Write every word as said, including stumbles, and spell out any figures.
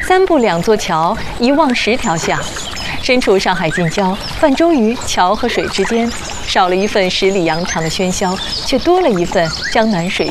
三步两座桥，一望十条巷。身处上海近郊，泛舟于桥和水之间，少了一份十里洋场的喧嚣，却多了一份江南水